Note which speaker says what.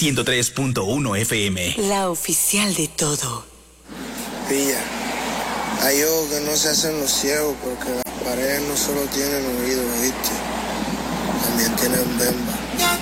Speaker 1: 103.1 FM.
Speaker 2: La oficial de todo.
Speaker 3: Pilla, hay ojos que no se hacen los ciegos porque las paredes no solo tienen oídos, ¿viste? También tienen bemba.